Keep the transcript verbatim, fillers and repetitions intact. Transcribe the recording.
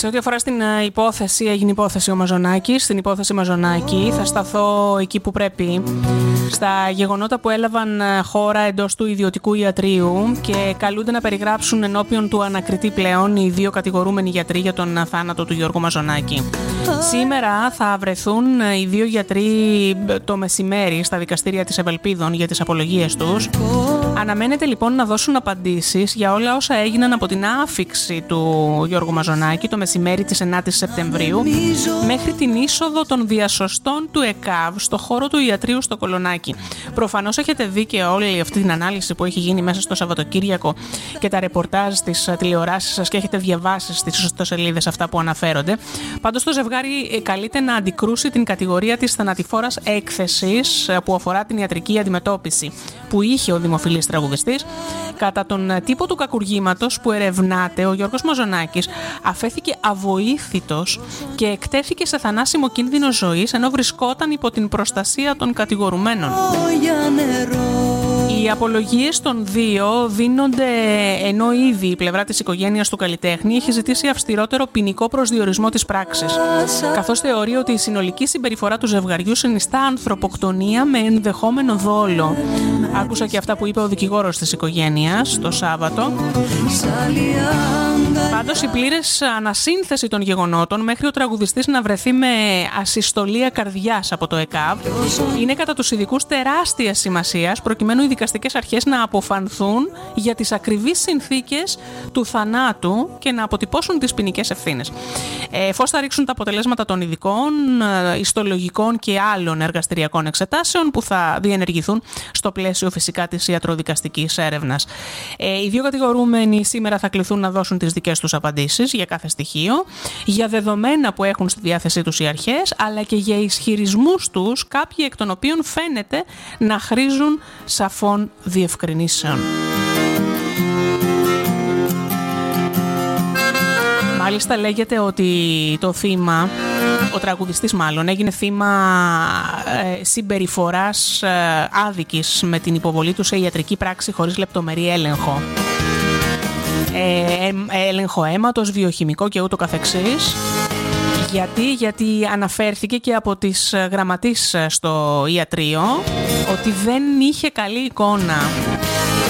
Σε ό,τι αφορά στην υπόθεση, έγινε υπόθεση ο Μαζονάκης. Στην υπόθεση Μαζονάκη θα σταθώ εκεί που πρέπει. Στα γεγονότα που έλαβαν χώρα εντός του ιδιωτικού ιατρείου και καλούνται να περιγράψουν ενώπιον του ανακριτή πλέον οι δύο κατηγορούμενοι γιατροί για τον θάνατο του Γιώργου Μαζονάκη. Σήμερα θα βρεθούν οι δύο γιατροί το μεσημέρι στα δικαστήρια της Ευελπίδων για τις απολογίες τους. Αναμένεται λοιπόν να δώσουν απαντήσεις για όλα όσα έγιναν από την άφιξη του Γιώργου Μαζονάκη το μεσημέρι της ενάτης Σεπτεμβρίου μέχρι την είσοδο των διασωστών του ΕΚΑΒ στο χώρο του ιατρείου στο Κολονάκι. Προφανώς έχετε δει και όλη αυτή την ανάλυση που έχει γίνει μέσα στο Σαββατοκύριακο και τα ρεπορτάζ στις τηλεοράσεις σας και έχετε διαβάσει στις ιστοσελίδες αυτά που αναφέρονται. Πάντως το ζευγάρι καλείται να αντικρούσει την κατηγορία της θανατηφόρας έκθεσης που αφορά την ιατρική αντιμετώπιση που είχε ο δημοφιλής τραγουδιστής. Κατά τον τύπο του κακουργήματος που ερευνάται, ο Γιώργος Μαζονάκης αφέθηκε αβοήθητος και εκτέθηκε σε θανάσιμο κίνδυνο ζωής ενώ βρισκόταν υπό την προστασία των κατηγορουμένων. Οι απολογίες των δύο δίνονται ενώ ήδη η πλευρά της οικογένειας του καλλιτέχνη έχει ζητήσει αυστηρότερο ποινικό προσδιορισμό της πράξης, καθώς θεωρεί ότι η συνολική συμπεριφορά του ζευγαριού συνιστά ανθρωποκτονία με ενδεχόμενο δόλο. Άκουσα και αυτά που είπε ο δικηγόρος της οικογένειας το Σάββατο. Πάντως η πλήρες ανασύνθεση των γεγονότων μέχρι ο τραγουδιστής να βρεθεί με ασυστολία καρδιάς από το ΕΚΑΒ είναι κατά τους ειδικούς τεράστιας σημασίας προκειμένου οι δικαστικές αρχές να αποφανθούν για τις ακριβείς συνθήκες του θανάτου και να αποτυπώσουν τις ποινικές ευθύνες. Εφόσον θα ρίξουν τα αποτελέσματα των ειδικών, ιστολογικών και άλλων εργαστηριακών εξετάσεων που θα διενεργηθούν στο πλαίσιο φυσικά της ιατροδικαστικής έρευνας. Οι δύο κατηγορούμενοι σήμερα θα κληθούν να δώσουν τις δικές τους απαντήσεις για κάθε στοιχείο, για δεδομένα που έχουν στη διάθεσή τους οι αρχές, αλλά και για ισχυρισμούς τους, κάποιοι εκ των οποίων φαίνεται να χρήζουν σαφών διευκρινήσεων. Μάλιστα λέγεται ότι το θύμα, ο τραγουδιστής μάλλον, έγινε θύμα ε, συμπεριφοράς ε, άδικης με την υποβολή του σε ιατρική πράξη χωρίς λεπτομερή έλεγχο. Ε, ε, έλεγχο αίματος, βιοχημικό και ούτω καθεξής. Γιατί, γιατί αναφέρθηκε και από τις γραμματείς στο ιατρείο ότι δεν είχε καλή εικόνα